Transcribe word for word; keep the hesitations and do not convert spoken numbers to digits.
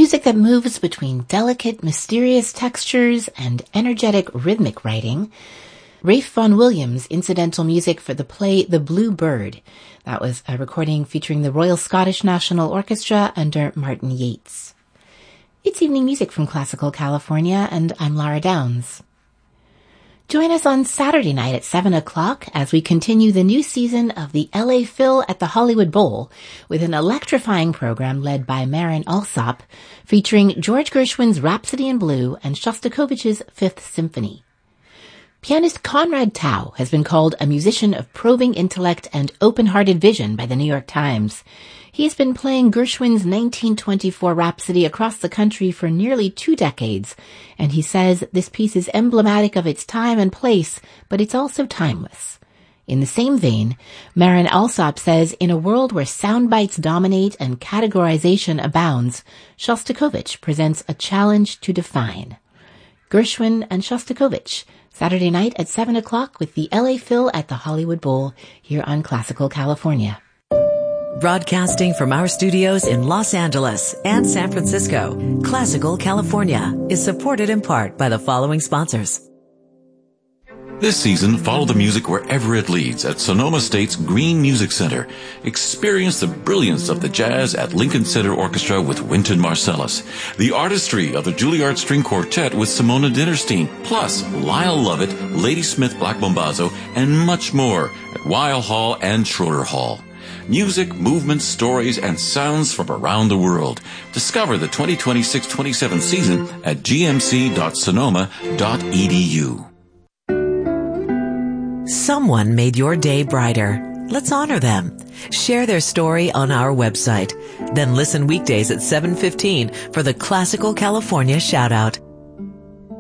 music that moves between delicate, mysterious textures and energetic rhythmic writing. Rafe Vaughan Williams' incidental music for the play The Blue Bird. That was a recording featuring the Royal Scottish National Orchestra under Martin Yates. It's evening music from Classical California, and I'm Lara Downs. Join us on Saturday night at seven o'clock as we continue the new season of the L A Phil at the Hollywood Bowl with an electrifying program led by Marin Alsop featuring George Gershwin's Rhapsody in Blue and Shostakovich's Fifth Symphony. Pianist Conrad Tao has been called a musician of probing intellect and open-hearted vision by the New York Times. He has been playing Gershwin's nineteen twenty-four Rhapsody across the country for nearly two decades, and he says this piece is emblematic of its time and place, but it's also timeless. In the same vein, Marin Alsop says in a world where sound bites dominate and categorization abounds, Shostakovich presents a challenge to define. Gershwin and Shostakovich, Saturday night at seven o'clock with the L A Phil at the Hollywood Bowl here on Classical California. Broadcasting from our studios in Los Angeles and San Francisco, Classical California is supported in part by the following sponsors. This season, follow the music wherever it leads at Sonoma State's Green Music Center. Experience the brilliance of the jazz at Lincoln Center Orchestra with Wynton Marsalis, the artistry of the Juilliard String Quartet with Simona Dinnerstein, plus Lyle Lovett, Ladysmith Black Bombazo, and much more at Weill Hall and Schroeder Hall. Music, movements, stories, and sounds from around the world. Discover the twenty twenty-six twenty-seven season at g m c dot sonoma dot e d u. Someone made your day brighter. Let's honor them. Share their story on our website. Then listen weekdays at seven fifteen for the Classical California Shoutout.